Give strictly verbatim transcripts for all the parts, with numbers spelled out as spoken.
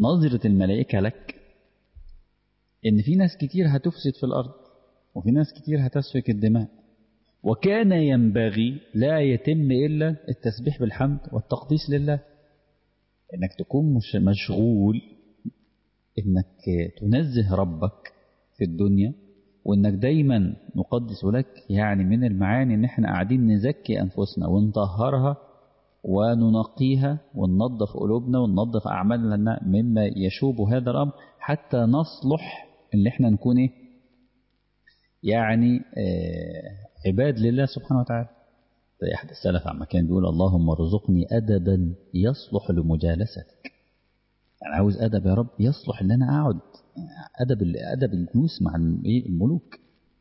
نظرة الملائكة لك إن في ناس كتير هتفسد في الأرض وفي ناس كتير هتسفك الدماء، وكان ينبغي لا يتم إلا التسبيح بالحمد والتقديس لله. إنك تكون مش مشغول إنك تنزه ربك في الدنيا، وإنك دايما نقدس لك. يعني من المعاني إن إحنا قاعدين نزكي أنفسنا ونطهرها وننقيها وننظف قلوبنا وننظف أعمالنا مما يشوب هذا الأمر، حتى نصلح إن إحنا نكون إيه؟ يعني آه عباد لله سبحانه وتعالى. زي أحد السلف عما كان بيقول: اللهم ارزقني أدبا يصلح لمجالستك. أنا عاوز أدب يا رب يصلح إن أنا أقعد، أدب أدب الجلوس مع الملوك.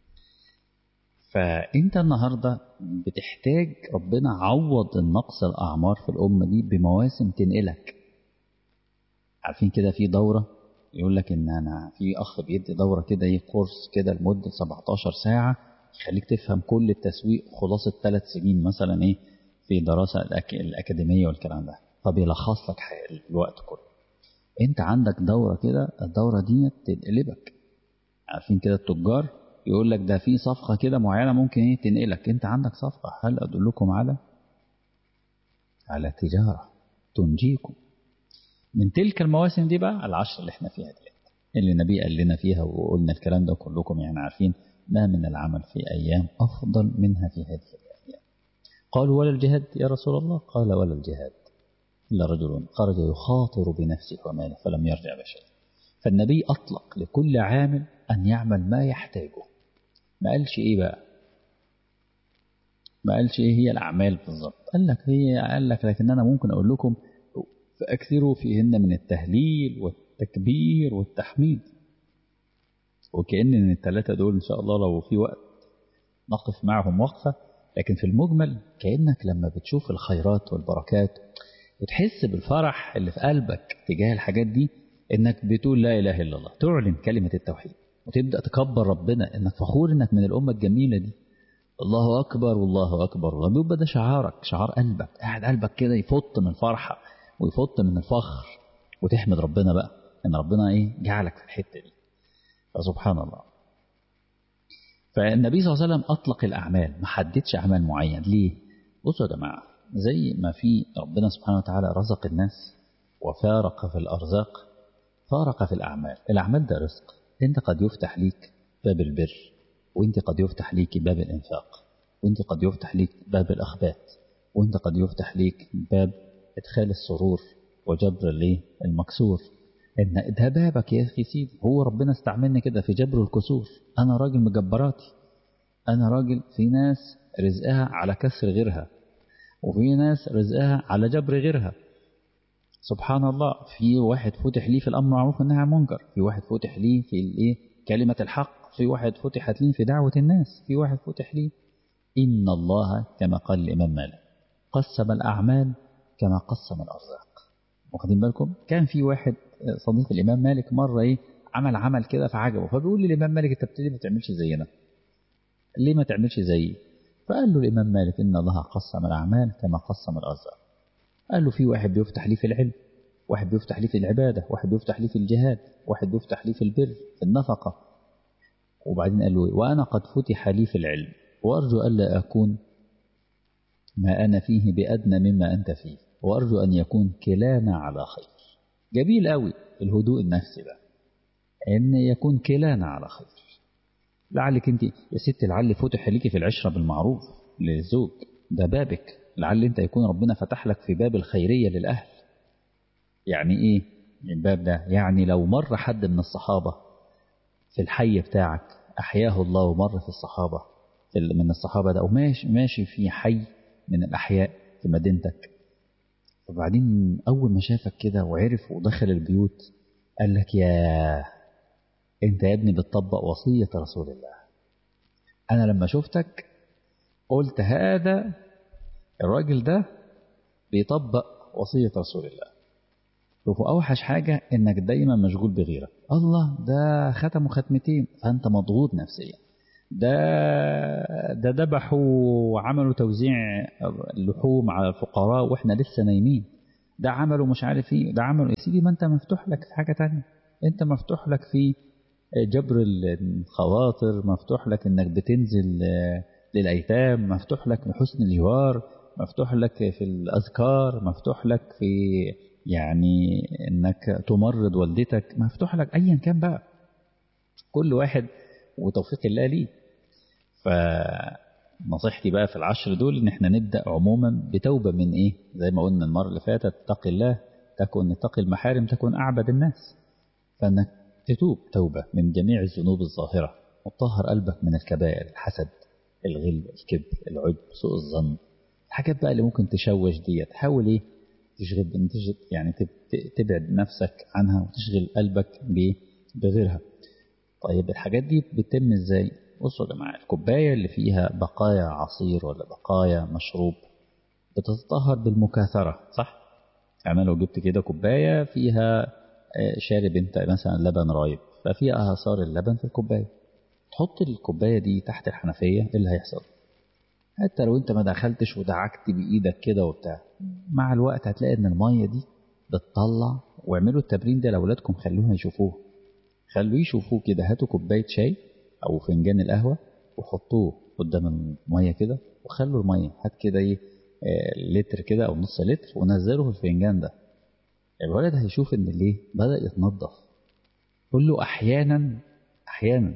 فأنت النهاردة بتحتاج ربنا عوض النقص الأعمار في الأمة دي بمواسم تنقلك. عارفين كده في دورة يقول لك إن أنا في أخ بيدي دورة كده إيه كورس كده لمدة سبعتاشر ساعة يخليك تفهم كل التسويق خلاصة ثلاث سنين مثلا إيه في دراسة الأكاديمية والكلام ده، فبيلخص لك الوقت كله. أنت عندك دورة كده، الدورة دي تنقلبك. عارفين كده التجار يقول لك ده في صفقة كده معينة ممكن ايه تنقلك. انت عندك صفقة، هل ادلكم على على تجارة تنجيكم من تلك المواسم دي بقى العشر اللي احنا فيها دي اللي النبي قال لنا فيها، وقلنا الكلام ده كلكم يعني عارفين: ما من العمل في ايام افضل منها في هذه الايام. قالوا: ولا الجهاد يا رسول الله؟ قال: ولا الجهاد الا رجل خرج يخاطر بنفسه وماله فلم يرجع بشيء. فالنبي اطلق لكل عامل ان يعمل ما يحتاجه. ما قالش ايه بقى، ما قالش ايه هي الاعمال بالظبط. قال لك هي قال لك لكن انا ممكن اقول لكم فاكثروا فيهن من التهليل والتكبير والتحميد. وكأن من الثلاثه دول ان شاء الله لو في وقت نقف معهم وقفه. لكن في المجمل كأنك لما بتشوف الخيرات والبركات وتحس بالفرح اللي في قلبك تجاه الحاجات دي، انك بتقول لا اله الا الله، تعلن كلمه التوحيد وتبدأ تكبر ربنا، انك فخور انك من الأمة الجميلة دي. الله أكبر والله أكبر، ويبقى ده شعارك، شعار قلبك، قاعد قلبك كده يفط من الفرحة ويفط من الفخر، وتحمد ربنا بقى ان ربنا ايه جعلك في الحتة دي. فسبحان الله. فالنبي صلى الله عليه وسلم أطلق الأعمال، ما حددش أعمال معين. ليه؟ بصوا يا جماعة، زي ما في ربنا سبحانه وتعالى رزق الناس وفارق في الأرزاق، فارق في الأعمال. الأعمال ده رزق. انت قد يفتح ليك باب البر، وانت قد يفتح ليك باب الإنفاق، وانت قد يفتح ليك باب الأخبات، وانت قد يفتح ليك باب إدخال السرور وجبر ليه المكسور. إن ده بابك يا أخي سيدي. هو ربنا استعملني كده في جبر الكسور. أنا راجل مجبراتي، أنا راجل في ناس رزقها على كسر غيرها، وفي ناس رزقها على جبر غيرها. سبحان الله. في واحد فتح ليه في الأمر معروف والنهي عن المنكر، في واحد فتح ليه في الايه كلمة الحق، في واحد فتحت ليه في دعوة الناس، في واحد فتح ليه. إن الله كما قال الإمام مالك قسم الأعمال كما قسم الأرزاق. واخدين بالكم؟ كان في واحد صديق الإمام مالك مرة إيه عمل عمل كده فعجبه، فبيقول للإمام مالك: أنت بتدي ما تعملش زينا، ليه ما تعملش زيي؟ فقال له الإمام مالك: إن الله قسم الأعمال كما قسم الأرزاق. قال له: في واحد بيفتح لي في العلم، واحد بيفتح لي في العبادة، واحد بيفتح لي في الجهاد، واحد بيفتح لي في البر في النفقة. وبعدين قال له: وأنا قد فتح لي في العلم، وأرجو ألا أكون ما أنا فيه بأدنى مما أنت فيه، وأرجو أن يكون كلانا على خير. جميل قوي الهدوء النفسي ده، أن يكون كلانا على خير. لعلك أنت يا ست لعل فتح لك في العشرة بالمعروف للزوج، ده بابك، لعل أنت يكون ربنا فتح لك في باب الخيرية للأهل. يعني إيه الباب ده؟ يعني لو مر حد من الصحابة في الحي بتاعك أحياه الله، ومر في الصحابة من الصحابة ده وماشي ماشي في حي من الأحياء في مدينتك، وبعدين أول ما شافك كده وعرف ودخل البيوت قال لك: يا أنت يا ابني بتطبق وصية رسول الله. أنا لما شفتك قلت هذا الراجل ده بيطبق وصية رسول الله. شوفوا أوحش حاجة إنك دايما مشغول بغيرك. الله ده ختموا ختمتين فأنت مضغوط نفسيا، ده ده ذبحوا وعملوا توزيع اللحوم على الفقراء وإحنا لسه نايمين، ده عمله مش عارف ايه، ده عمله يا سيدي، ما انت مفتوح لك في حاجة تانية، انت مفتوح لك في جبر الخواطر، مفتوح لك انك بتنزل للأيتام، مفتوح لك في حسن الجوار، مفتوح لك في الأذكار، مفتوح لك في يعني انك تمرض والدتك، مفتوح لك ايا كان بقى، كل واحد وتوفيق الله ليه. فنصيحتي بقى في العشر دول ان احنا نبدأ عموما بتوبة من ايه، زي ما قلنا المرة اللي فاتت، اتق الله تكن اتقي المحارم تكن اعبد الناس. فانك تتوب توبة من جميع الذنوب الظاهرة، وتطهر قلبك من الكبائر، الحسد، الغل، الكبر، العجب، سوء الظن، الحاجات بقى اللي ممكن تشوش دي، تحاول ايه تشغل يعني تبعد نفسك عنها وتشغل قلبك بغيرها. طيب الحاجات دي بتتم ازاي؟ بصوا يا جماعة، الكوباية اللي فيها بقايا عصير ولا بقايا مشروب بتتطهر بالمكاثرة، صح؟ يعني لو جبت كده كوباية فيها شارب انت مثلا لبن رايب، ففيها آثار اللبن في الكوباية، تحط الكوباية دي تحت الحنفية، ايه اللي هيحصل؟ حتى لو انت ما دخلتش ودعكت بإيدك كده وبتاع، مع الوقت هتلاقي ان المية دي بتطلع. واعملوا التمرين ده لأولادكم، خلوها يشوفوه، خلوه يشوفوه كده، هاتوا كوباية شاي أو فنجان القهوة وحطوه قدام المية كده، وخلوا المية هات كده ايه لتر كده أو نص لتر، ونزله في الفنجان ده. الولد هيشوف إن ليه بدأ يتنظف. قل له أحيانا أحيانا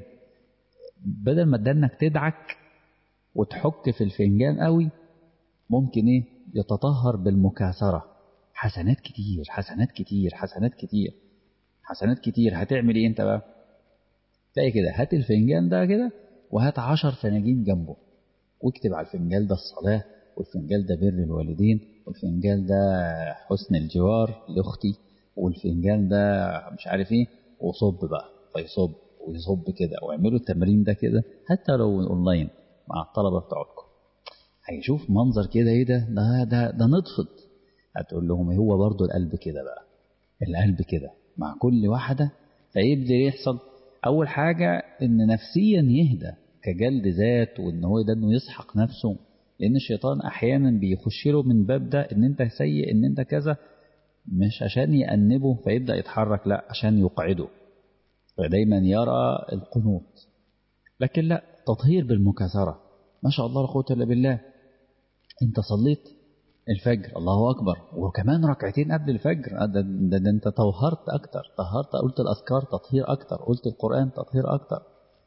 بدل ما تدنك تدعك وتحك في الفنجان قوي، ممكن ايه يتطهر بالمكاثرة. حسنات كتير حسنات كتير حسنات كتير حسنات كتير. هتعمل ايه انت بقى؟ تلاقي كده، هات الفنجان ده كده وهات عشر فناجين جنبه، واكتب على الفنجان ده الصلاة، والفنجان ده بر الوالدين، والفنجان ده حسن الجوار لأختي، والفنجان ده مش عارف ايه، وصب بقى، فيصب ويصب كده. واعملوا التمرين ده كده حتى لو اونلاين مع الطلبة بتوعكم، هيشوف منظر كده ايه ده ده ده, ده نطفت. هتقول لهم هو برضو القلب كده بقى، القلب كده مع كل واحدة. فيبدأ يحصل أول حاجة إن نفسيا يهدى كجلد ذات، وإن هو ده إنه يسحق نفسه، لأن الشيطان أحيانا بيخش له من باب ده، إن أنت سيء، إن أنت كذا، مش عشان يأنبه فيبدأ يتحرك، لا عشان يقعده، فدايما يرى القنوط. لكن لا، تطهير بالمكاثرة. ما شاء الله لا قوة إلا بالله، أنت صليت الفجر، الله أكبر، وكمان ركعتين قبل الفجر، ده, ده, ده أنت طهرت أكتر، طهرت، قلت الأذكار تطهير أكتر، قلت القرآن تطهير أكتر.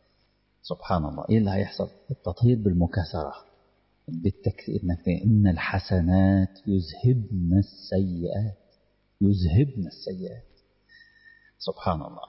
سبحان الله. إيه اللي هيحصل؟ التطهير بالمكاثرة، بالتكثير، إنك إن الحسنات يذهبن السيئات، يذهبن السيئات. سبحان الله.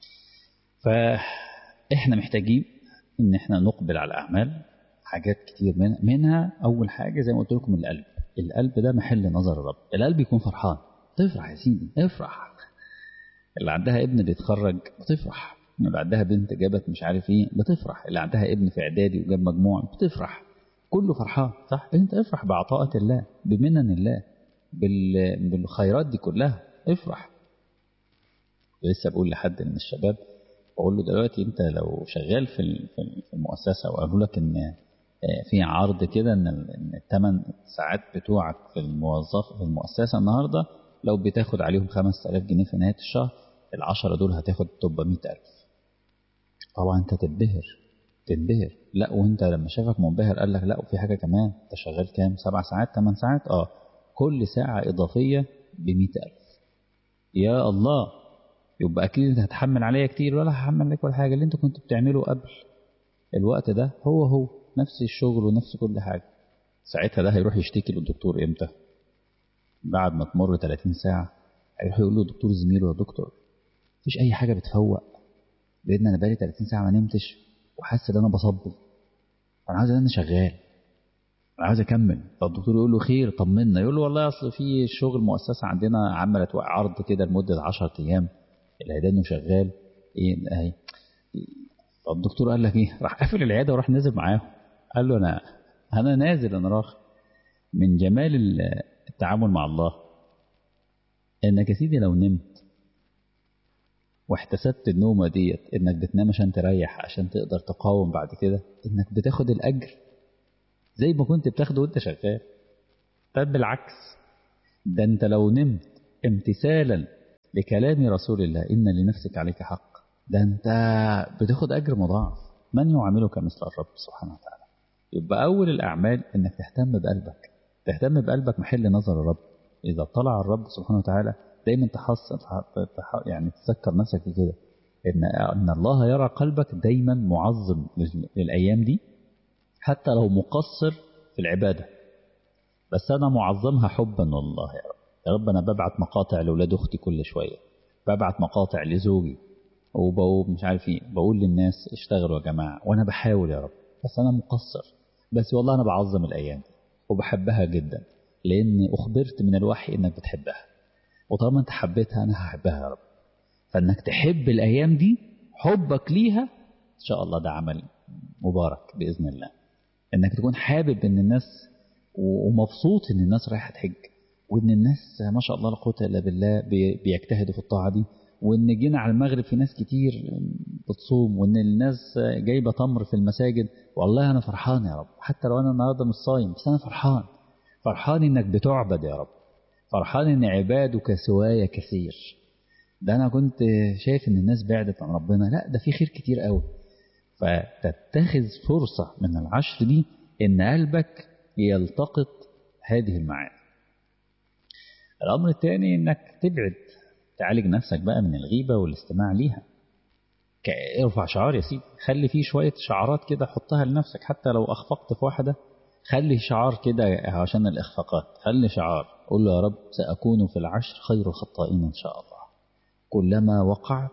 فإحنا محتاجين إن إحنا نقبل على الأعمال، حاجات كتير منها, منها أول حاجة زي ما قلت لكم القلب. القلب ده محل نظر الرب. القلب يكون فرحان، تفرح يا سيدي، افرح. اللي عندها ابن بيتخرج بتفرح، اللي عندها بنت جابت مش عارف ايه بتفرح، اللي عندها ابن في اعدادي وجاب مجموع بتفرح، كله فرحان، صح؟ انت افرح بعطاءة الله، بمنن الله، بالخيرات دي كلها، افرح. لسه بقول لحد من الشباب، بقول له دلوقتي انت لو شغال في المؤسسة وقالوا لك ان في عرض كده ان الثمان ساعات بتوعك في الموظف في المؤسسة النهاردة لو بتاخد عليهم خمسة آلاف جنيه في نهاية الشهر، العشرة دول هتاخد تبقى مئة ألف. طبعا انت تنبهر تنبهر لا، وانت لما شافك منبهر قال لك لا وفي حاجة كمان، انت شغال كام؟ سبع ساعات ثمان ساعات، اه كل ساعة إضافية بمئة ألف. يا الله، يبقى أكيد انت هتحمل عليا كتير، ولا هحمل لك ولا حاجة. اللي انت كنت بتعمله قبل الوقت ده هو هو نفس الشغل ونفس كل حاجة. ساعتها ده هيروح يشتكي للدكتور امتى؟ بعد ما تمر ثلاثين ساعة هيروح يقول له دكتور زميله، يا دكتور مفيش أي حاجة بتفوق، لأن أنا بقالي ثلاثين ساعة ما نمتش وحاسس إن أنا بصبل، أنا عاوز أنا شغال، أنا عاوز أكمل. فالدكتور يقول له خير طمنا، يقول له والله أصل في شغل مؤسسة عندنا عملت عرض كده لمدة عشرة أيام، العيادة إنه شغال إيه أهي. فالدكتور قال لك إيه؟ راح قافل العيادة وراح نازل معاهم، قال له أنا أنا نازل أنا راخ. من جمال التعامل مع الله إنك يا سيدي لو نمت واحتسبت النومة ديت إنك بتنام عشان تريح، عشان تقدر تقاوم بعد كده، إنك بتاخد الأجر زي ما كنت بتاخده وإنت شغال. طب بالعكس، ده أنت لو نمت امتثالا لكلام رسول الله إن لنفسك عليك حق، ده أنت بتاخد أجر مضاعف. من يعاملك مثل الرب سبحانه وتعالى. يبقى أول الأعمال إنك تهتم بقلبك، تهتم بقلبك محل نظر الرب. إذا طلع الرب سبحانه وتعالى دايما تحصل يعني تذكر نفسك كده إن أن الله يرى قلبك دايما معظم للأيام دي، حتى لو مقصر في العبادة، بس أنا معظمها حبا والله يا رب. يا رب أنا ببعت مقاطع لأولاد أختي كل شوية، ببعت مقاطع لزوجي، وبقول مش عارف ايه، بقول للناس اشتغلوا يا جماعة، وأنا بحاول يا رب، بس أنا مقصر. بس والله أنا بعظم الأيام دي وبحبها جدا، لأن أخبرت من الوحي إنك بتحبها، وطالما أنت حبيتها أنا هحبها يا رب. فإنك تحب الأيام دي، حبك ليها إن شاء الله ده عمل مبارك بإذن الله. إنك تكون حابب إن الناس ومبسوط إن الناس رايحة تحج، وإن الناس ما شاء الله لا قوة إلا بالله بيجتهدوا في الطاعة دي، وإن جينا على المغرب في ناس كتير بتصوم، وإن الناس جايبة تمر في المساجد. والله أنا فرحان يا رب، حتى لو أنا النهاردة مش صايم بس أنا فرحان، فرحان إنك بتعبد يا رب، فرحان إن عبادك سوايا كثير. ده أنا كنت شايف إن الناس بعدت عن ربنا، لا ده في خير كتير قوي. فتتخذ فرصة من العشر دي إن قلبك يلتقط هذه المعاني. الأمر الثاني إنك تبعد، تعالج نفسك بقى من الغيبة والاستماع ليها. ارفع شعار يا سيدي، خلي فيه شوية شعارات كده حطها لنفسك، حتى لو أخفقت في واحدة خلي شعار كده عشان الإخفاقات. خلي شعار، قول له يا رب سأكون في العشر خير الخطائين إن شاء الله، كلما وقعت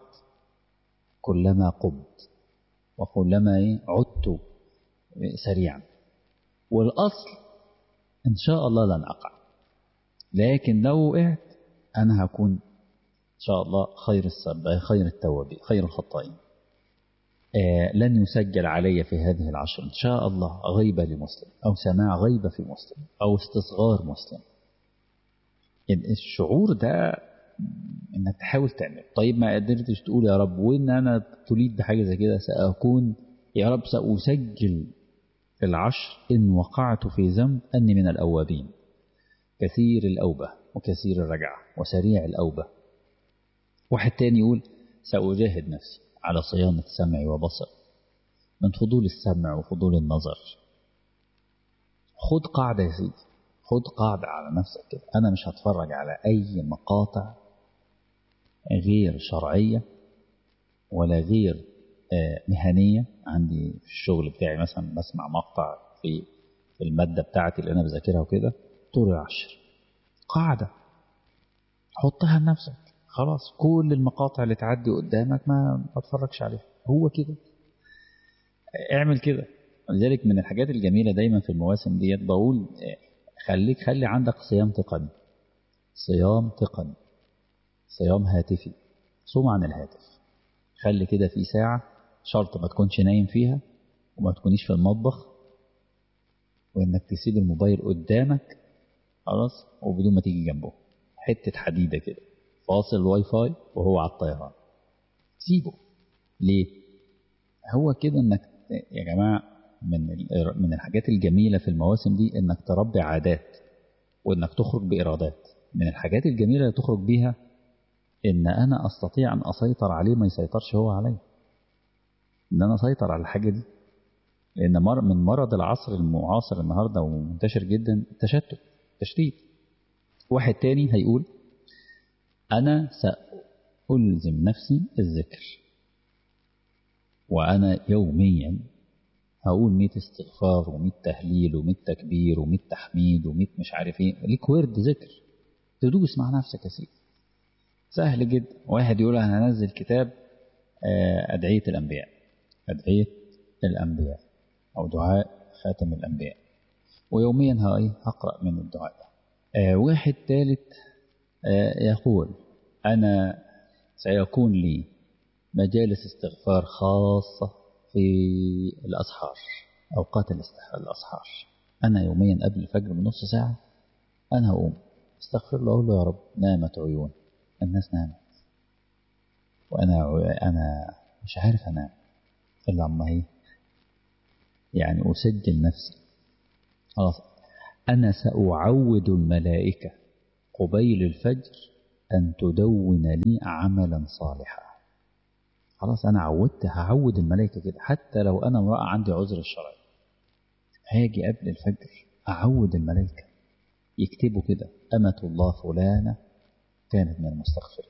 كلما قمت وكلما عدت سريعا، والأصل إن شاء الله لن أقع، لكن لو وقعت أنا هكون إن شاء الله خير السبع خير التوابين خير الخطائين. آه لن يسجل علي في هذه العشر إن شاء الله غيبة لمسلم، أو سماع غيبة في مسلم، أو استصغار مسلم. الشعور ده إنك تحاول تعمل. طيب ما قدرتش تقول يا رب، وإن أنا تريد بحاجة زي كده، سأكون يا رب سأسجل في العشر إن وقعت في ذنب أني من الأوابين، كثير الأوبة وكثير الرجعة وسريع الأوبة. واحد تاني يقول سأجاهد نفسي على صيانة سمعي وبصر من فضول السمع وفضول النظر. خد قاعدة يا سيدي، خد قاعدة على نفسك كده، أنا مش هتفرج على أي مقاطع غير شرعية ولا غير مهنية. عندي في الشغل بتاعي مثلا بسمع مقطع في المادة بتاعتي اللي أنا بذاكرها وكده طول العشر. قاعدة حطها لنفسك، خلاص كل المقاطع اللي تعدي قدامك ما اتفرجش عليها، هو كده اعمل كده. لذلك من الحاجات الجميلة دايما في المواسم ديت بقول خليك خلي عندك صيام تقني، صيام تقني، صيام هاتفي. صوم عن الهاتف، خلي كده في ساعة شرط ما تكونش نايم فيها وما تكونيش في المطبخ، وإنك تسيب الموبايل قدامك خلاص، وبدون ما تيجي جنبه حتة حديدة كده، فاصل الواي فاي وهو على الطيران، سيبه. ليه؟ هو كده إنك يا جماعة من من الحاجات الجميلة في المواسم دي إنك تربي عادات، وإنك تخرج بإرادات. من الحاجات الجميلة اللي تخرج بيها إن أنا أستطيع أن أسيطر عليه ما يسيطرش هو علي، إن أنا أسيطر على الحاجة دي. لأن مر من مرض العصر المعاصر النهاردة ومنتشر جدا التشتت، تشتيت. واحد تاني هيقول أنا سألزم نفسي الذكر، وأنا يوميا هقول مئة استغفار ومئة تهليل ومئة تكبير ومئة تحميد ومئة مش عارف ايه، ليك ورد ذكر تدوس مع نفسك يا سيدي، سهل جدا. واحد يقول أنا هنزل كتاب أدعية الأنبياء، أدعية الأنبياء أو دعاء خاتم الأنبياء، ويوميا هقرأ من الدعاء ده. واحد ثالث يقول أنا سيكون لي مجالس استغفار خاصة في الأسحار، أوقات الأسحار. أنا يوميا قبل الفجر بنص ساعة أنا أقوم استغفر الله، أقول له يا رب نامت عيون الناس، نامت وأنا أنا مش عارف أنام إلا عما هي يعني أسجل نفسي خلاص. أنا سأعود الملائكة قبيل الفجر أن تدون لي عملا صالحا. خلاص أنا عودت، هعود الملائكة كده، حتى لو أنا امرأة عندي عذر الشرعي هاجي قبل الفجر أعود الملائكة يكتبوا كده أمة الله فلانة كانت من المستغفرين،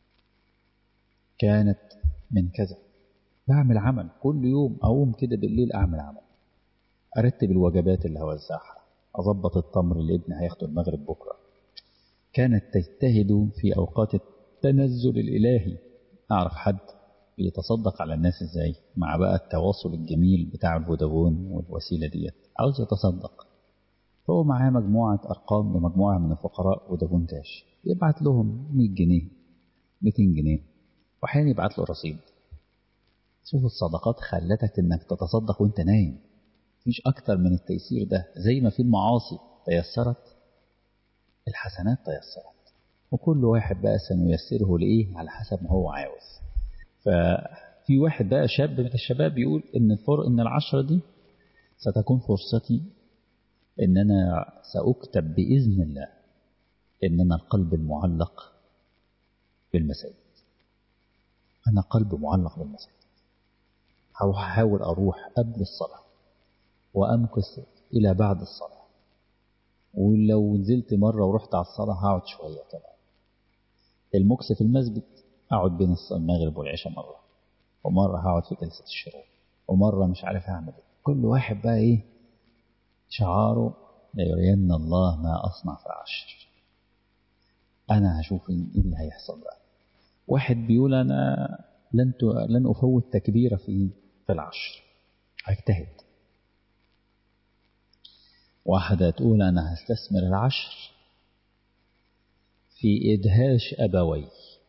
كانت من كذا. بعمل عمل كل يوم، أقوم كده بالليل أعمل عمل، أرتب الوجبات اللي هوزعها، أضبط التمر اللي ابني هياخده المغرب بكرة. كانت تجتهد في أوقات التنزل الإلهي. أعرف حد بيتصدق على الناس إزاي، مع بقى التواصل الجميل بتاع الفودافون والوسيلة ديت، عاوز يتصدق، فهو معاه مجموعة أرقام لمجموعة من الفقراء فودافون كاش، يبعت لهم مية جنيه ميتين جنيه، وأحيانا يبعت له رصيد. شوف الصدقات خلتك إنك تتصدق وإنت نايم. مفيش أكتر من التيسير ده. زي ما في المعاصي تيسرت، الحسنات تيسرت، وكل واحد بقى سنيسره لإيه على حسب ما هو عاوز. ففي واحد بقى شاب من الشباب يقول إن الفر إن العشرة دي ستكون فرصتي إن أنا سأكتب بإذن الله إن أنا القلب المعلق بالمساجد. أنا قلب معلق بالمساجد، هحاول أروح قبل الصلاة وأمكث إلى بعد الصلاة، ولو نزلت مرة ورحت على الصلاة هقعد شوية كمان. المكث في المسجد أقعد بين المغرب والعشاء مرة، ومرة هقعد في جلسة الشروق، ومرة مش عارف أعمل إيه. كل واحد بقى إيه شعاره؟ ليرين الله ما أصنع في العشر. أنا هشوف إيه اللي هيحصل بقى. واحد بيقول أنا لن لن أفوت تكبيرة في في العشر، هجتهد. واحدة تقول أنا هستثمر العشر في إدهاش أبوي،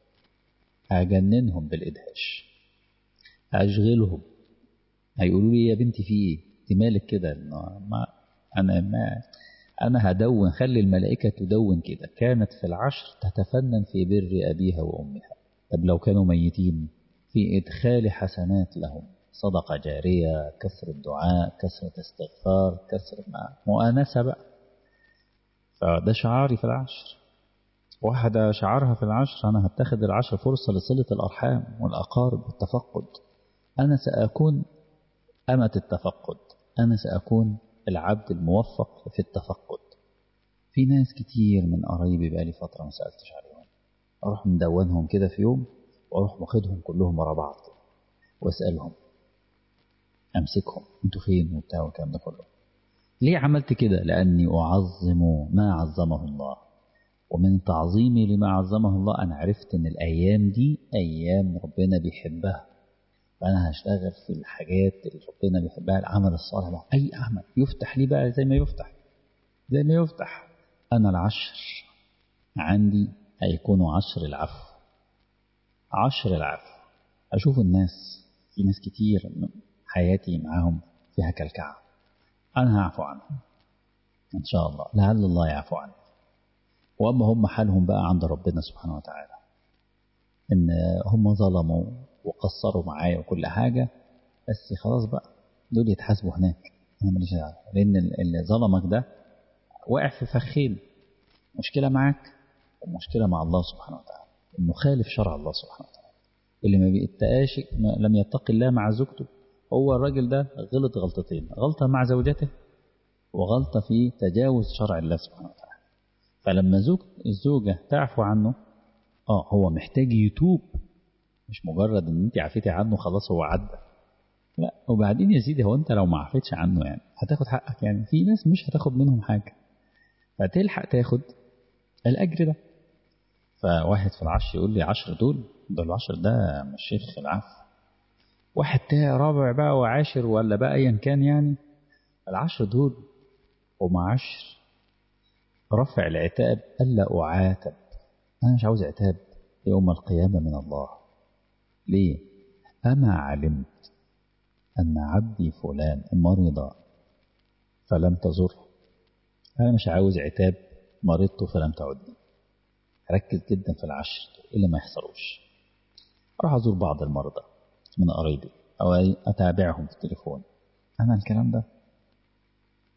هجننهم بالإدهاش، هشغلهم، هيقولوا لي يا بنتي في إيه؟ أنت مالك كده؟ ما أنا ما أنا هدون، خلي الملائكة تدون كده، كانت في العشر تتفنن في بر أبيها وأمها. طب لو كانوا ميتين، في إدخال حسنات لهم، صدقة جارية، كثرة دعاء، كثرة استغفار، كثرة مؤانسة بقى. فده شعاري في العشر. واحدة شعارها في العشر أنا هتخذ العشر فرصة لصلة الأرحام والأقارب والتفقد. أنا سأكون أمة التفقد، أنا سأكون العبد الموفق في التفقد. في ناس كتير من قرايبي بقى لي فترة ما سألتش عليهم، أروح مدونهم كده في يوم، وأروح واخدهم كلهم ورا بعض وأسألهم، أمسكهم أنتوا فين وبتاع والكلام ده كله. ليه عملت كده؟ لأني أعظم ما عظمه الله، ومن تعظيمي لما عظمه الله أنا عرفت إن الأيام دي أيام ربنا بيحبها، فأنا هشتغل في الحاجات اللي ربنا بيحبها، العمل الصالح بقى. أي عمل يفتح لي بقى زي ما يفتح زي ما يفتح. أنا العشر عندي هيكونوا عشر العفو، عشر العفو. أشوف الناس، في ناس كتير حياتي معاهم فيها كالكعب، أنا هعفو عنهم إن شاء الله، لعل الله يعفو عنهم. وأما هم حالهم بقى عند ربنا سبحانه وتعالى، إن هم ظلموا وقصروا معايا وكل حاجة، بس خلاص بقى دول يتحاسبوا هناك، أنا ماليش دعوة. لأن اللي ظلمك ده واقع في فخين، مشكلة معاك ومشكلة مع الله سبحانه وتعالى، إنه خالف شرع الله سبحانه وتعالى. اللي ما بيتقاش لم يتقي الله مع زوجته، هو الراجل ده غلط غلطتين، غلطة مع زوجته وغلطة في تجاوز شرع الله سبحانه وتعالى. فلما زوج الزوجة تعفو عنه، آه هو محتاج يتوب، مش مجرد ان انت عفيتي عنه خلاص هو عدى، لا. وبعدين يا سيدي هو انت لو ما عفيتش عنه يعني هتاخد حقك؟ يعني في ناس مش هتاخد منهم حاجة، فتلحق تاخد الأجر ده. فواحد في العشر يقول لي عشر دول ده العشر ده مش شيخ العفو. واحد تاني رابع بقى وعاشر ولا بقى ايا كان، يعني العشر دول ومع عشر رفع العتاب، ألا أعاتب. أنا مش عاوز عتاب يوم القيامة من الله. ليه؟ أما علمت أن عبدي فلان مرض فلم تزره؟ أنا مش عاوز عتاب مرضت فلم تعدني. ركز جدا في العشر إلا ما يحصلوش. أروح أزور بعض المرضى من قريبي أو أتابعهم في التليفون، أنا الكلام ده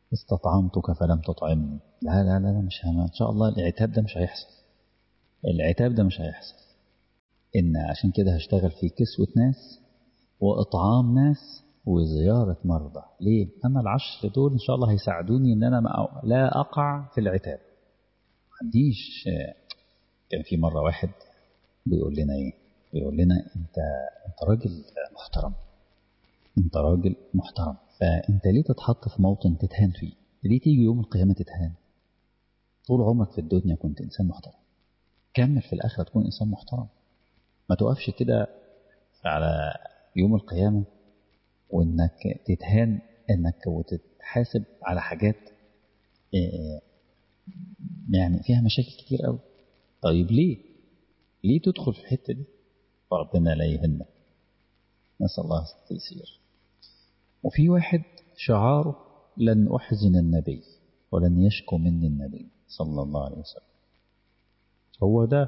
استطعمتك فلم تطعمني. لا لا لا مش هم. إن شاء الله العتاب ده مش هيحصل، العتاب ده مش هيحصل. إن عشان كده هشتغل في كسوة ناس وإطعام ناس وزيارة مرضى. ليه؟ أنا العشر دول إن شاء الله هيساعدوني إن أنا لا أقع في العتاب. ما عنديش. كان في مرة واحد بيقول لنا إيه؟ بيقول لنا أنت أنت راجل محترم، أنت راجل محترم، فأنت ليه تتحط في موطن تتهان فيه؟ ليه تيجي يوم القيامة تتهان؟ طول عمرك في الدنيا كنت إنسان محترم، كمل في الآخرة تكون إنسان محترم. ما توقفش كده على يوم القيامة وإنك تتهان، إنك وتتحاسب على حاجات يعني فيها مشاكل كتير قوي. طيب ليه؟ ليه تدخل في الحتة دي؟ فربنا لا يهنا، نسأل الله التيسير. وفي واحد شعاره لن أحزن النبي ولن يشكو مني النبي صلى الله عليه وسلم. هو ده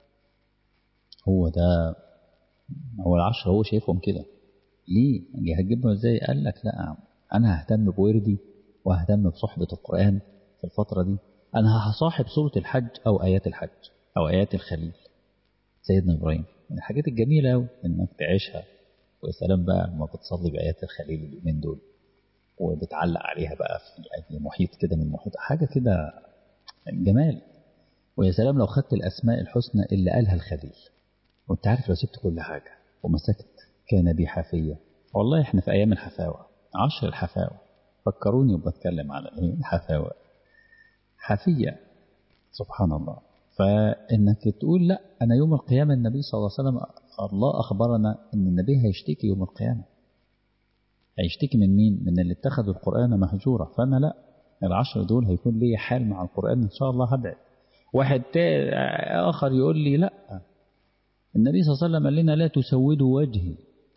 هو ده هو العشرة، هو شايفهم كده. ليه؟ هتجيبهم ازاي؟ قال لك لا، أنا ههتم بوردي وههتم بصحبة القرآن في الفترة دي. أنا هصاحب سورة الحج أو آيات الحج أو آيات الخليل سيدنا إبراهيم، من الحاجات الجميلة أوي إنك تعيشها. وسلام بقى لما بتصلي بآيات الخليل اليومين دول وبتعلق عليها بقى في أي محيط كده من محيط، حاجة كده جمال. ويا سلام لو خدت الأسماء الحسنى اللي قالها الخليل، وانت عارف لو سبت كل حاجة ومسكت كان بي حافية. والله احنا في أيام الحفاوة، عشر الحفاوة، فكروني وبتكلم على ايه الحفاوة، حفية، سبحان الله. فإنك تقول لا، أنا يوم القيامة النبي صلى الله عليه وسلم الله أخبرنا أن النبي هيشتكي يوم القيامة. هيشتكي من مين؟ من اللي اتخذوا القرآن مهجورة. فأنا لا، العشر دول هيكون لي حال مع القرآن إن شاء الله هبعد. واحد آخر يقول لي لا، النبي صلى الله عليه وسلم قال لنا لا تسودوا وجهي،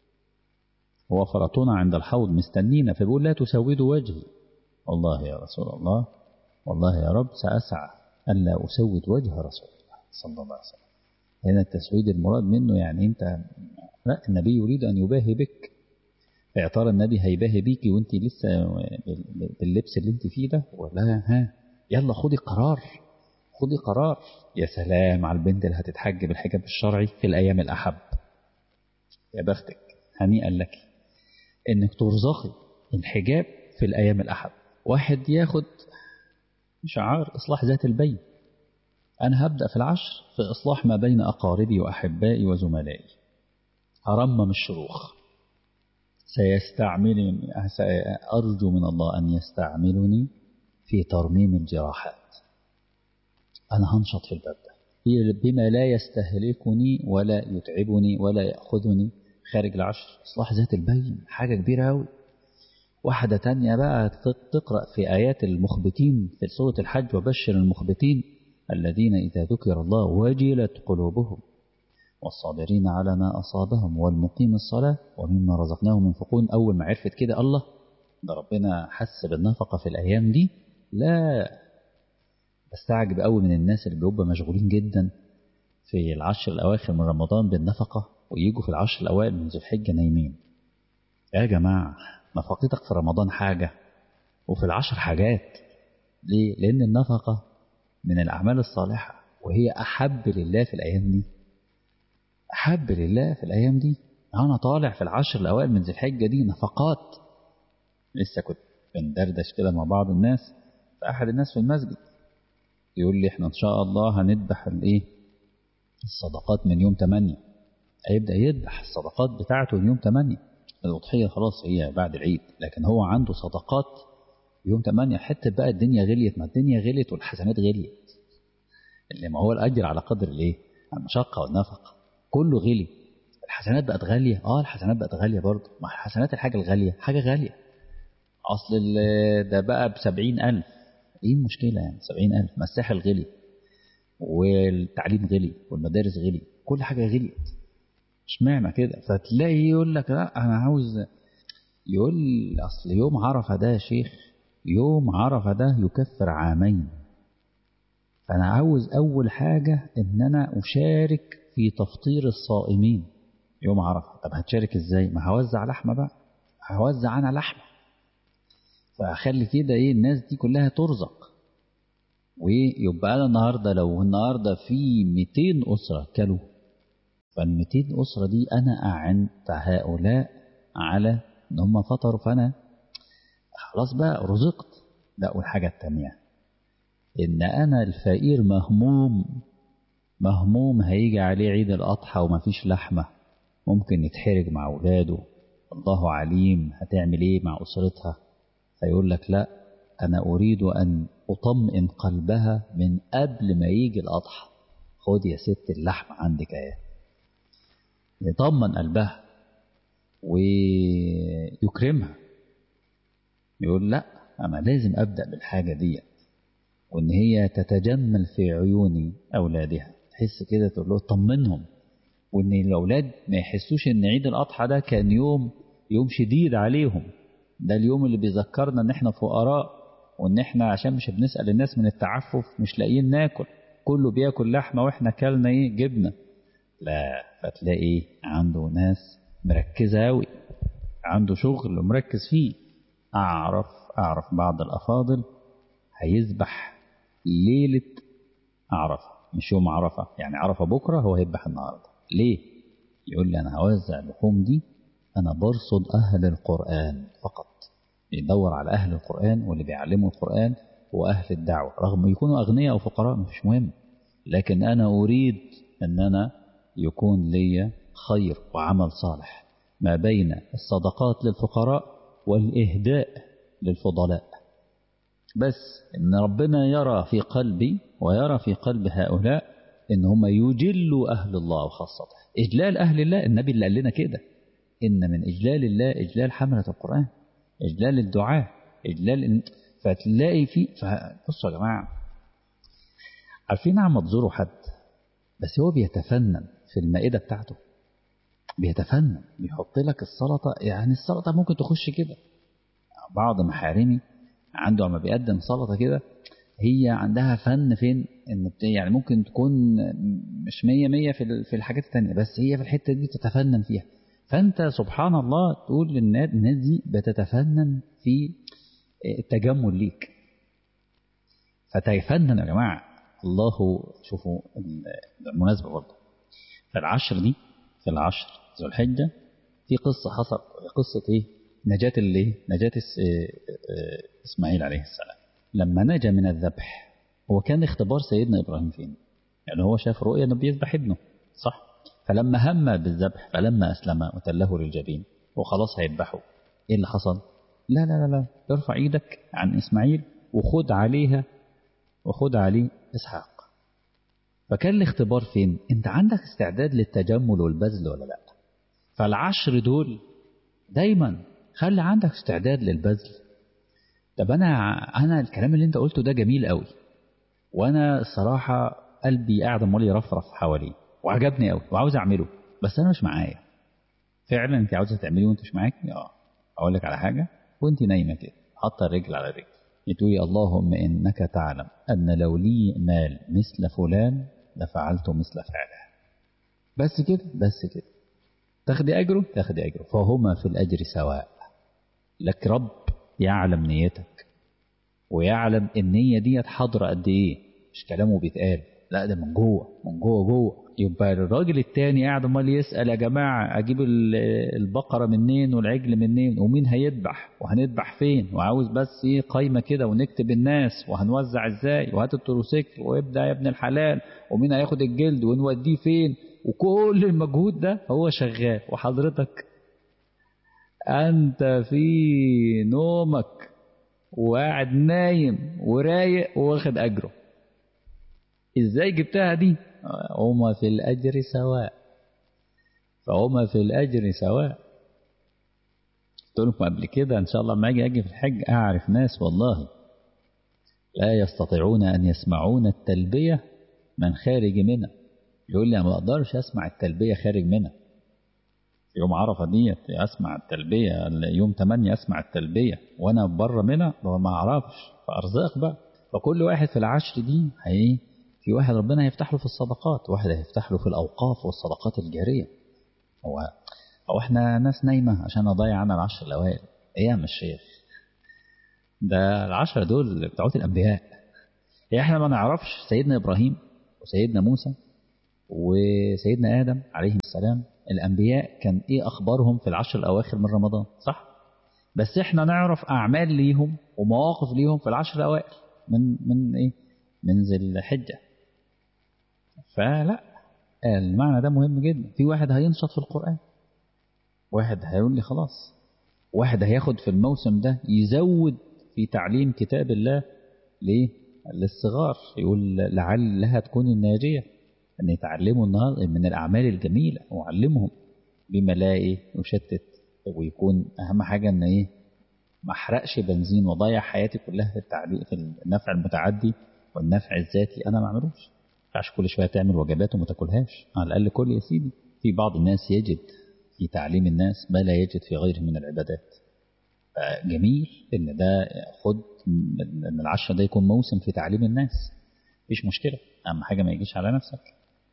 هو فرطنا عند الحوض مستنينا فبيقول لا تسودوا وجهي. والله يا رسول الله، والله يا رب سأسعى ألا أسود وجه رسول الله صلى الله عليه وسلم. هنا التسويد المراد منه يعني أنت لا، النبي يريد أن يباهي بك. يا ترى النبي هيباهي بيكي وانت لسه باللبس اللي انت فيه ده ولا؟ ها يلا خدي قرار، خدي قرار. يا سلام على البنت اللي هتتحجب الحجاب الشرعي في الأيام الأحب، يا بختك، هنيئا لك انك ترزقي الحجاب في الأيام الأحب. واحد ياخد شعار إصلاح ذات البين، أنا هبدأ في العشر في إصلاح ما بين أقاربي وأحبائي وزملائي، هرمم الشروخ، سيستعملني، أرجو من الله أن يستعملني في ترميم الجراحات. أنا هنشط في الباب ده بما لا يستهلكني ولا يتعبني ولا يأخذني خارج العشر. إصلاح ذات البين حاجة كبيرة أوي. واحدة تانية بقى تقرأ في آيات المخبتين في سورة الحج، وبشر المخبتين الذين إذا ذكر الله وجلت قلوبهم والصابرين على ما أصابهم والمقيم الصلاة ومما رزقناهم ينفقون. أول ما عرفت كده الله، ده ربنا حس بالنفقة في الأيام دي. لا، بستعجب قوي من الناس اللي بيبقوا مشغولين جدا في العشر الأواخر من رمضان بالنفقة ويجوا في العشر الأوائل من ذي الحجة نايمين. يا جماعة نفقتك في رمضان حاجة وفي العشر حاجات. ليه؟ لأن النفقة من الأعمال الصالحة وهي أحب لله في الأيام دي، أحب لله في الأيام دي. أنا طالع في العشر الأوائل من ذي الحجة دي نفقات. لسه كنت بندردش كده مع بعض الناس، فأحد الناس في المسجد يقول لي إحنا إن شاء الله هندبح الإيه الصدقات من يوم تمانية. هيبدأ يذبح الصدقات بتاعته من يوم تمانية. الأضحية خلاص هي بعد العيد، لكن هو عنده صدقات يوم تمانية. حتى بقى الدنيا غليت، ما الدنيا غليت والحسنات غليت، اللي ما هو الأجر على قدر الإيه المشقة والنفقة، كله غلي. الحسنات بقت غالية، اه الحسنات بقت غالية برضه. ما الحسنات الحاجة الغالية حاجة غالية. أصل ده بقى بسبعين ألف، إيه المشكلة يعني؟ سبعين ألف. ما الساحل غلي والتعليم غلي والمدارس غلي، كل حاجة غليت. مش معنى كده فتلاقي يقول لك لا أنا عاوز، يقول أصل يوم عرفة ده يا شيخ، يوم عرفة ده يكفر عامين، فأنا عاوز أول حاجة إن أنا أشارك في تفطير الصائمين يوم عرفة. طب هتشارك إزاي؟ ما هوزع لحمة بقى، هوزع أنا لحمة. فأخلي كده إيه الناس دي كلها ترزق. ويبقى أنا النهاردة لو النهاردة في مئتين أسرة كلوا، فالمئتين أسرة دي أنا أعنت هؤلاء على إن هم فطروا، فأنا خلاص بقى رزقت. لا، والحاجة التانية إن أنا الفقير مهموم مهموم هيجي عليه عيد الأضحى ومفيش لحمة، ممكن يتحرج مع أولاده، الله عليم هتعمل إيه مع أسرتها. فيقول لك لا، أنا أريد أن أطمئن قلبها من قبل ما يجي الأضحى. خد يا ست اللحمة عندك اهي، يطمن قلبها ويكرمها. يقول لا، أنا لازم أبدأ بالحاجة دي، وإن هي تتجمل في عيون أولادها، تحس كده تقول له طمنهم. وإن الأولاد ما يحسوش إن عيد الأضحى ده كان يوم يوم شديد عليهم، ده اليوم اللي بيذكرنا إن إحنا فقراء، وإن إحنا عشان مش بنسأل الناس من التعفف مش لاقيين ناكل، كله بياكل لحمة وإحنا كلنا إيه جبنة. لا، فتلاقي عنده ناس مركزة أوي، عنده شغل مركز فيه. أعرف أعرف بعض الأفاضل هيذبح ليلة عرفة، مش يوم عرفة، يعني عرفة بكرة هو هيذبح النهاردة. ليه؟ يقول لي أنا هوزع اللحوم دي، أنا برصد أهل القرآن فقط، بيدور على أهل القرآن واللي بيعلموا القرآن وأهل الدعوة، رغم يكونوا أغنياء أو فقراء مش مهم، لكن أنا أريد أن أنا يكون لي خير وعمل صالح ما بين الصدقات للفقراء والإهداء للفضلاء. بس إن ربنا يرى في قلبي ويرى في قلب هؤلاء إن هم يجلوا أهل الله وخاصته. إجلال أهل الله، النبي اللي قال لنا كده، إن من إجلال الله إجلال حملة القرآن، إجلال الدعاء، إجلال إن... فتلاقي فيه. فبصوا يا جماعة، عارفين عم تزوروا حد بس هو بيتفنن في المائدة بتاعته، بيتفنن بيحط لك السلطة، يعني السلطة ممكن تخش كده. بعض محارمي عنده لما بيقدم سلطة كده هي عندها فن فين، إن يعني ممكن تكون مش مية مية في في الحاجات التانية، بس هي في الحتة دي تتفنن فيها. فأنت سبحان الله تقول للناس الناس دي بتتفنن في التجمل ليك، فتيفنن يا جماعة. الله شوفوا المناسبة برضه في العشر دي، في العشر ذو الحجة، في قصة حصل، قصة إيه؟ نجاة اللي نجاة إسماعيل عليه السلام لما نجا من الذبح. هو كان اختبار سيدنا إبراهيم فين؟ يعني هو شاف رؤيا أنه بيذبح ابنه، صح؟ فلما هم بالذبح فلما أسلم وتله للجبين وخلاص هيذبحه، إيه اللي حصل؟ لا لا لا لا، ارفع إيدك عن إسماعيل وخد عليها وخد عليه إسحاق. فكان الاختبار فين؟ أنت عندك استعداد للتجمل والبذل ولا لا؟ فالعشر دول دايما خلي عندك استعداد للبذل. طب أنا أنا الكلام اللي أنت قلته ده جميل قوي، وأنا الصراحة قلبي قاعد عمال يرفرف حواليه وعجبني قوي وعاوز أعمله، بس أنا مش معايا. فعلا أنت عاوزة تعمليه وأنت مش معاك؟ اه أقول لك على حاجة، وأنت نايمة كده حاطة الرجل على الرجل، تقولي اللهم إنك تعلم أن لو لي مال مثل فلان لفعلت مثل فعله. بس كده، بس كده، تاخدي أجره تاخدي أجره، فهما في الأجر سواء. لك رب يعلم نيتك ويعلم النية دي حاضرة قد إيه، مش كلامه بيتقال، لا ده من جوه من جوه جوه. يبقى الراجل التاني قاعد امال يسأل يا جماعة أجيب البقرة منين والعجل منين ومين هيذبح وهنذبح فين، وعاوز بس إيه قايمة كده ونكتب الناس وهنوزع إزاي وهات التروسيكل ويبدأ يا ابن الحلال ومين هياخد الجلد ونوديه فين، وكل المجهود ده هو شغال، وحضرتك أنت في نومك وقاعد نايم ورايق واخد أجره. إزاي جبتها دي؟ هما في الأجر سواء، فهما في الأجر سواء. قلت لكم قبل كده إن شاء الله لما أجي أجي في الحج أعرف ناس والله لا يستطيعون أن يسمعون التلبية من خارج منها. يقول لي أنا ما أقدرش أسمع التلبية خارج منها. يوم عرفة ديت أسمع التلبية، يوم تمانية أسمع التلبية وأنا بره منها ما أعرفش. فأرزاق بقى. فكل واحد في العشر دي هي في واحد ربنا هيفتح له في الصدقات، واحد هيفتح له في الأوقاف والصدقات الجارية. هو هو احنا ناس نايمة عشان أضيع عنا العشر الأوائل؟ إيه يا عم الشيخ؟ ده العشرة دول بتوعات الأنبياء. يعني احنا ما نعرفش سيدنا إبراهيم وسيدنا موسى وسيدنا آدم عليه السلام الأنبياء كان إيه أخبارهم في العشر الأواخر من رمضان، صح؟ بس احنا نعرف أعمال ليهم ومواقف ليهم في العشر الأوائل من من إيه؟ من ذي الحجة. فلا، المعنى ده مهم جدا. في واحد هينشط في القرآن، واحد هيقول لي خلاص، واحد هياخد في الموسم ده يزود في تعليم كتاب الله ليه؟ للصغار، يقول لعلها تكون الناجية، أن يتعلموا النهار من الأعمال الجميلة وعلمهم بما لا إيه يشتت، ويكون أهم حاجة أن إيه ما أحرقش بنزين وضيع حياتي كلها في التعليق في النفع المتعدي والنفع الذاتي. أنا ما أعملوش. عشان كل شوية تعمل وجبات وما تاكلهاش، على الأقل كل يا سيدي. في بعض الناس يجد في تعليم الناس ما لا يجد في غيره من العبادات. جميل ان ده خد ان العشرة ده يكون موسم في تعليم الناس، مفيش مشكلة. اهم حاجة ما يجيش على نفسك.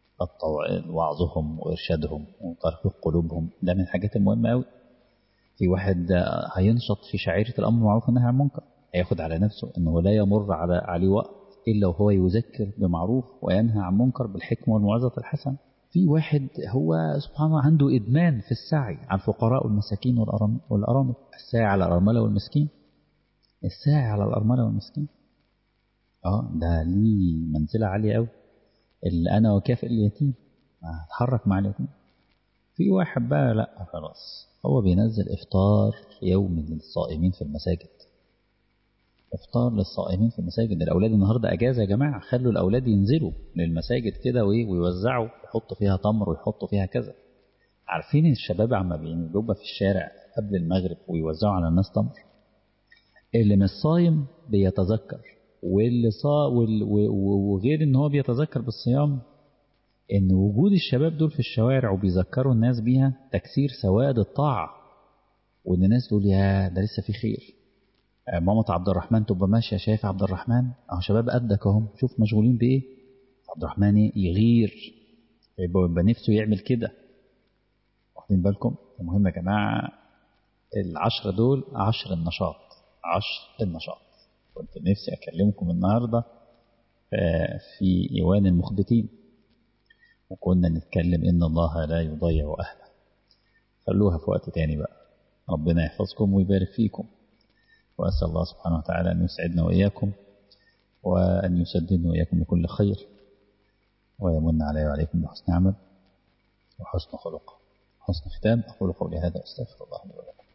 وعظهم وارشادهم وترفيق قلوبهم ده من الحاجات المهمة قوي. في واحد هينشط في شعيرة الامر بالمعروف والنهي عن المنكر، هياخد على نفسه انه لا يمر على عليه وقت الا وهو يذكر بمعروف وينهى عن منكر بالحكمة والموعظة الحسنة. في واحد هو سبحان الله عنده إدمان في السعي على الفقراء والمساكين والأرامل، الساعي على الأرملة والمسكين، الساعي على الأرملة والمسكين. اه ده ليه منزلة عالية قوي. اللي أنا وكافئ اليتيم، هتحرك مع اليتيم. في واحد بقى لا خلاص، هو بينزل إفطار يومي للصائمين في المساجد. إفطار للصائمين في المساجد. الأولاد النهاردة أجازة يا جماعة، خلوا الأولاد ينزلوا للمساجد كده ويوزعوا، يحطوا فيها تمر ويحطوا فيها كذا. عارفين الشباب عم بيبقى في الشارع قبل المغرب ويوزعوا على الناس تمر. اللي مش صايم بيتذكر، واللي صا وال... وغير ان هو بيتذكر بالصيام، ان وجود الشباب دول في الشوارع وبيذكروا الناس بيها تكسير سواد الطاعة، وان الناس تقول يا ده لسه في خير. ماما عبد الرحمن تبقى ماشية شايف عبد الرحمن اهو شباب قدك اهم، شوف مشغولين بايه. عبد الرحمن ايه يغير، يبقى نفسه يعمل كده. واخدين بالكم؟ المهم يا جماعة العشرة دول عشر النشاط، عشر النشاط. كنت نفسي أكلمكم النهاردة في إيوان المخبتين، وكنا نتكلم إن الله لا يضيع أهله. خلوها في وقت تاني بقى. ربنا يحفظكم ويبارك فيكم، وأسأل الله سبحانه وتعالى أن يسعدنا وإياكم، وأن يسددنا وإياكم بكل خير، ويمن علي وعليكم بحسن عمل وحسن خلق حسن ختام. أقول قولي هذا أستغفر الله لي ولكم.